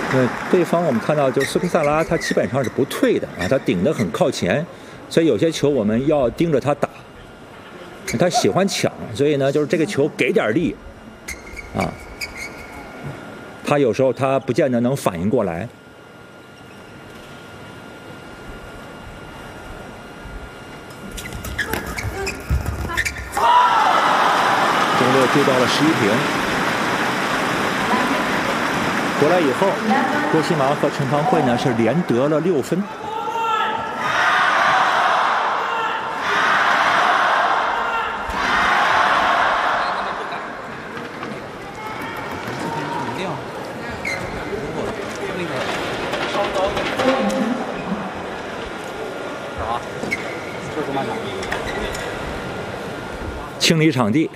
对方我们看到，就苏皮萨拉他基本上是不退的啊，他顶得很靠前，所以有些球我们要盯着他打。他喜欢抢，所以呢，就是这个球给点力，啊，他有时候他不见得能反应过来。中国追到了11平。回来以后，郭希麻和陈鹏慧呢是连得了6分。清理场地。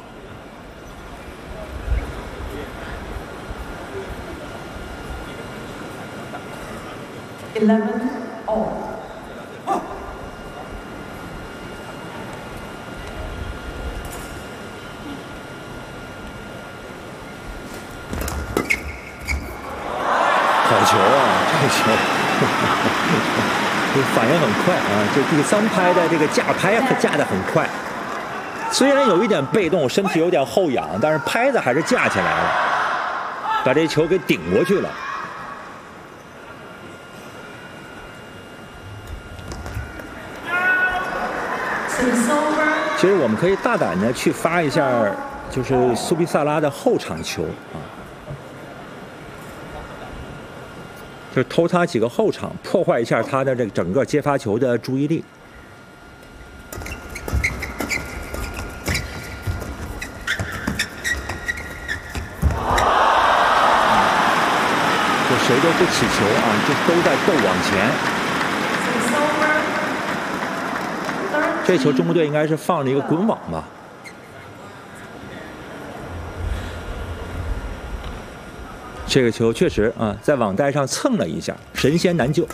好球啊！这个球反应很快啊！这第3拍的这个架拍可架得很快，虽然有一点被动，身体有点后仰，但是拍子还是架起来了，把这球给顶过去了。其实我们可以大胆的去发一下，就是苏比萨拉的后场球啊。就是偷他几个后场，破坏一下他的这个整个接发球的注意力。就谁都不起球啊，就都在斗往前。这球中国队应该是放了一个滚网吧。这个球确实啊，在网带上蹭了一下，神仙难救。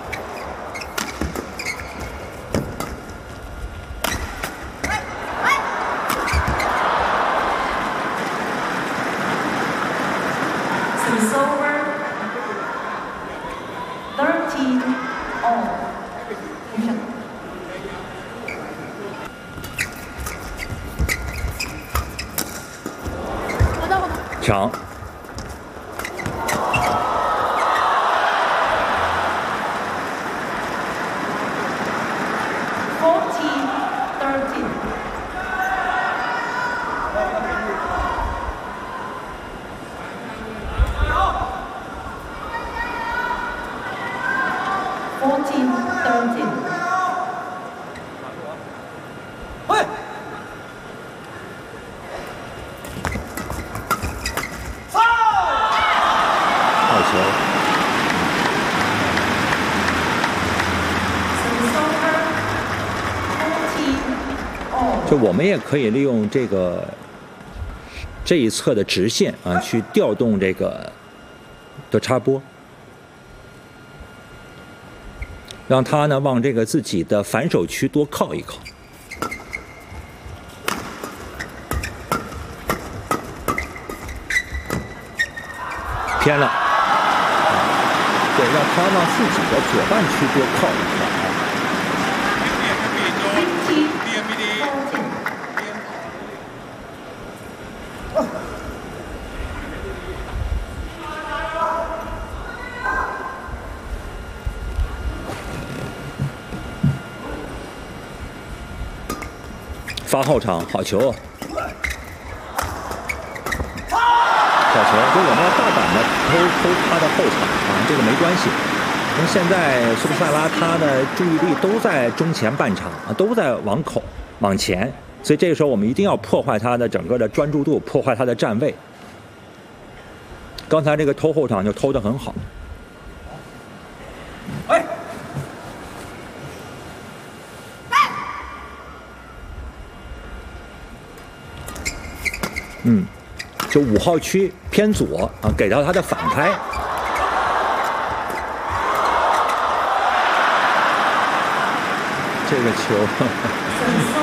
抢。就我们也可以利用这一侧的直线啊，去调动这个的插播，让他呢往这个自己的反手区多靠一靠。偏了，对，让他往自己的左半区多靠一靠。发后场，好球！好球！就我们要大胆的偷他的后场啊，这个没关系。因为现在苏比萨拉他的注意力都在中前半场啊，都在往前，所以这个时候我们一定要破坏他的整个的专注度，破坏他的站位。刚才这个偷后场就偷得很好。就5号区偏左啊，给到他的反拍。这个球